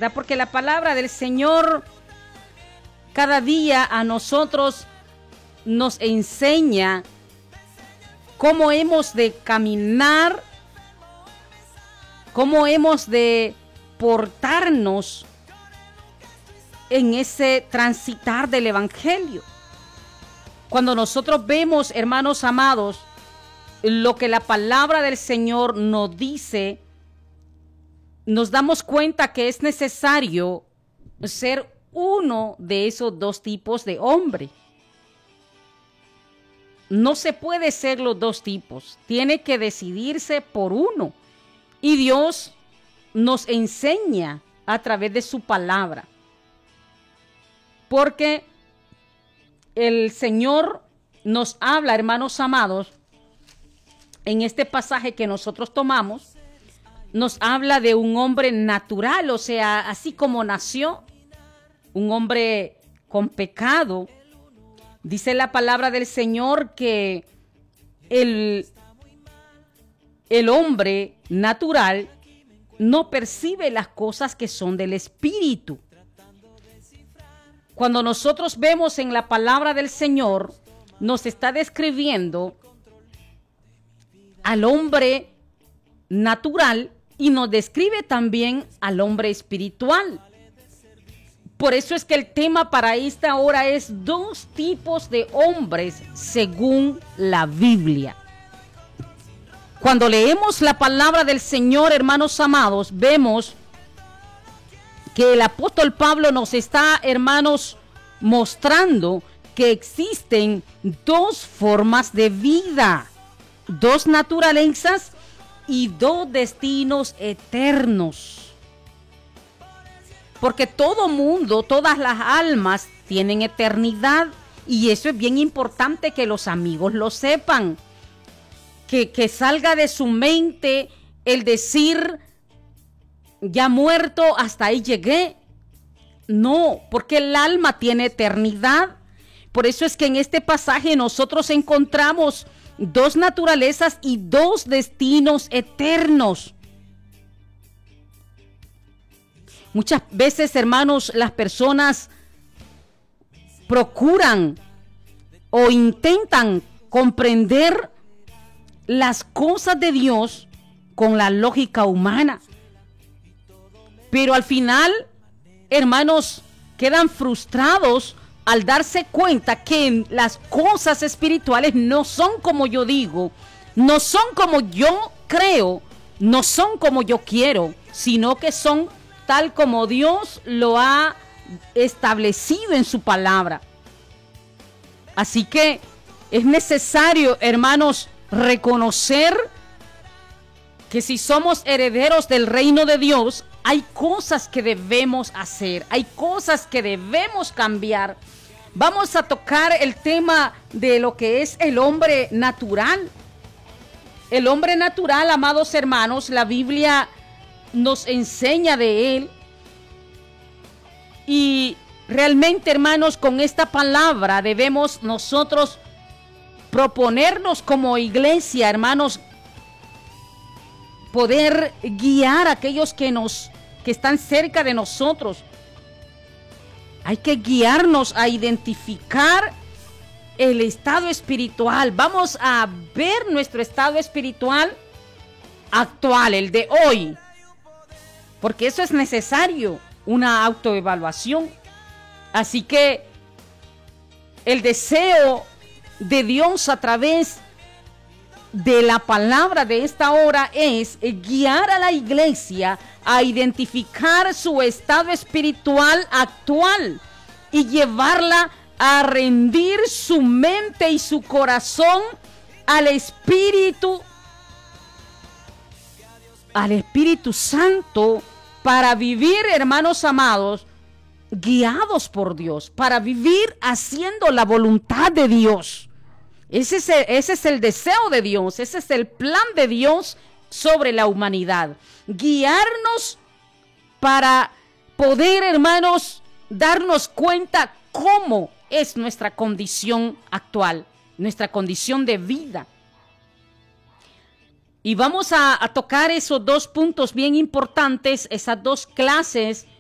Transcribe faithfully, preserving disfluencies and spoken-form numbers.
¿verdad? Porque la palabra del Señor cada día a nosotros nos enseña cómo hemos de caminar, cómo hemos de portarnos en ese transitar del Evangelio. Cuando nosotros vemos, hermanos amados, lo que la palabra del Señor nos dice, nos damos cuenta que es necesario ser uno de esos dos tipos de hombre. No se puede ser los dos tipos, tiene que decidirse por uno. Y Dios nos enseña a través de su palabra. Porque el Señor nos habla, hermanos amados, en este pasaje que nosotros tomamos, nos habla de un hombre natural, o sea, así como nació, un hombre con pecado. Dice la palabra del Señor que el, el hombre natural no percibe las cosas que son del Espíritu. Cuando nosotros vemos en la palabra del Señor, nos está describiendo al hombre natural y nos describe también al hombre espiritual. Por eso es que el tema para esta hora es dos tipos de hombres según la Biblia. Cuando leemos la palabra del Señor, hermanos amados, vemos que el apóstol Pablo nos está, hermanos, mostrando que existen dos formas de vida, dos naturalezas y dos destinos eternos. Porque todo mundo, todas las almas tienen eternidad, y eso es bien importante que los amigos lo sepan. Que, que salga de su mente el decir, ya muerto, hasta ahí llegué. No, porque el alma tiene eternidad. Por eso es que en este pasaje nosotros encontramos dos naturalezas y dos destinos eternos. Muchas veces, hermanos, las personas procuran o intentan comprender las cosas de Dios con la lógica humana. Pero al final, hermanos, quedan frustrados al darse cuenta que las cosas espirituales no son como yo digo, no son como yo creo, no son como yo quiero, sino que son tal como Dios lo ha establecido en su palabra. Así que es necesario, hermanos, reconocer que si somos herederos del reino de Dios, hay cosas que debemos hacer, hay cosas que debemos cambiar. Vamos a tocar el tema de lo que es el hombre natural. El hombre natural, amados hermanos, la Biblia nos enseña de él. Y realmente, hermanos, con esta palabra debemos nosotros proponernos como iglesia, hermanos, poder guiar a aquellos que nos que están cerca de nosotros. Hay que guiarnos a identificar el estado espiritual. Vamos a ver nuestro estado espiritual actual, el de hoy. Porque eso es necesario, una autoevaluación. Así que el deseo de Dios a través de la palabra de esta hora es guiar a la iglesia a identificar su estado espiritual actual y llevarla a rendir su mente y su corazón al Espíritu, al Espíritu Santo, para vivir, hermanos amados, guiados por Dios, para vivir haciendo la voluntad de Dios. Ese es el, ese es el deseo de Dios, ese es el plan de Dios sobre la humanidad. Guiarnos para poder, hermanos, darnos cuenta cómo es nuestra condición actual, nuestra condición de vida. Y vamos a, a tocar esos dos puntos bien importantes, esas dos clases